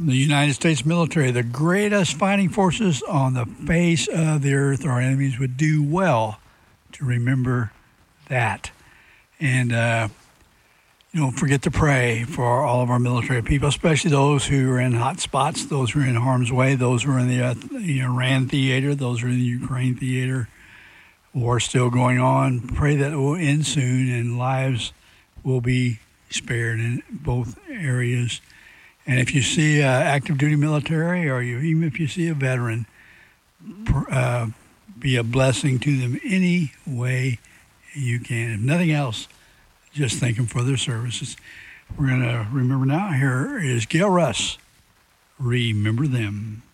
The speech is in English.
The United States military, the greatest fighting forces on the face of the earth, our enemies would do well to remember that. And don't forget to pray for all of our military people, especially those who are in hot spots, those who are in harm's way, those who are in the Iran theater, those who are in the Ukraine theater. War still going on. Pray that it will end soon and lives will be spared in both areas. And if you see active duty military, or even if you see a veteran, be a blessing to them any way you can. If nothing else, just thank them for their services. We're going to remember now. Here is Gail Russ. Remember them.